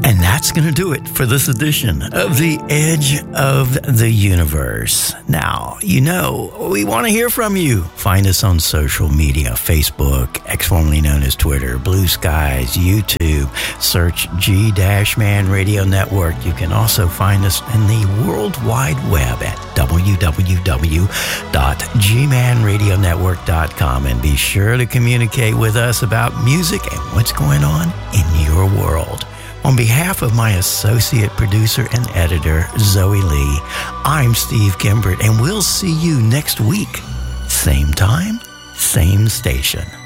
And that's going to do it for this edition of The Edge of the Universe. Now, you know, we want to hear from you. Find us on social media, Facebook, formerly known as Twitter, Blue Skies, YouTube. Search G-Man Radio Network. You can also find us in the World Wide Web at www.gmanradionetwork.com, and be sure to communicate with us about music and what's going on in your world. On behalf of my associate producer and editor, Zoe Lee, I'm Steve Kimbert, and we'll see you next week. Same time, same station.